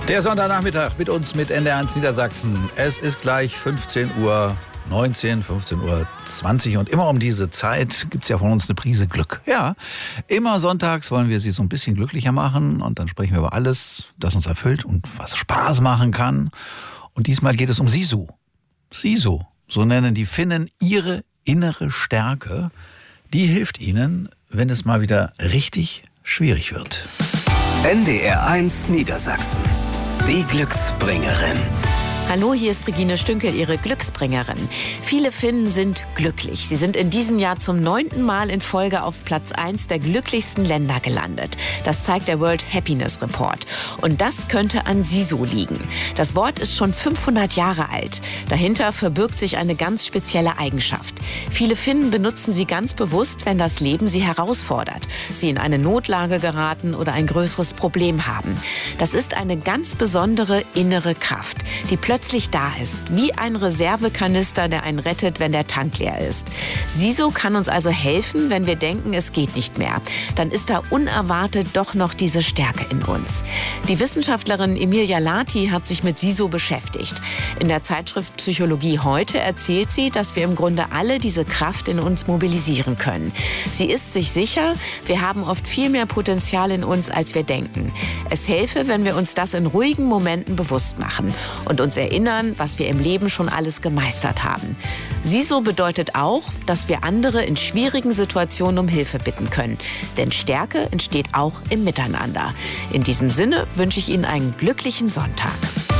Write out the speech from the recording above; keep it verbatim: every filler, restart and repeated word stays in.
Der Sonntagnachmittag mit uns, mit N D R eins Niedersachsen. Es ist gleich fünfzehn Uhr neunzehn, fünfzehn Uhr zwanzig und immer um diese Zeit gibt's ja von uns eine Prise Glück. Ja, immer sonntags wollen wir Sie so ein bisschen glücklicher machen und dann sprechen wir über alles, das uns erfüllt und was Spaß machen kann. Und diesmal geht es um Sisu. Sisu, so nennen die Finnen ihre innere Stärke. Die hilft ihnen, wenn es mal wieder richtig schwierig wird. N D R eins Niedersachsen. Die Glücksbringerin. Hallo, hier ist Regine Stünkel, Ihre Glücksbringerin. Viele Finnen sind glücklich. Sie sind in diesem Jahr zum neunten Mal in Folge auf Platz eins der glücklichsten Länder gelandet. Das zeigt der World Happiness Report. Und das könnte an Sisu liegen. Das Wort ist schon fünfhundert Jahre alt. Dahinter verbirgt sich eine ganz spezielle Eigenschaft. Viele Finnen benutzen sie ganz bewusst, wenn das Leben sie herausfordert, sie in eine Notlage geraten oder ein größeres Problem haben. Das ist eine ganz besondere innere Kraft, die plötzlich plötzlich da ist, wie ein Reservekanister, der einen rettet, wenn der Tank leer ist. Sisu kann uns also helfen, wenn wir denken, es geht nicht mehr. Dann ist da unerwartet doch noch diese Stärke in uns. Die Wissenschaftlerin Emilia Lati hat sich mit Sisu beschäftigt. In der Zeitschrift Psychologie heute erzählt sie, dass wir im Grunde alle diese Kraft in uns mobilisieren können. Sie ist sich sicher, wir haben oft viel mehr Potenzial in uns, als wir denken. Es helfe, wenn wir uns das in ruhigen Momenten bewusst machen und uns erinnern, was wir im Leben schon alles gemeistert haben. Sisu bedeutet auch, dass wir andere in schwierigen Situationen um Hilfe bitten können. Denn Stärke entsteht auch im Miteinander. In diesem Sinne wünsche ich Ihnen einen glücklichen Sonntag.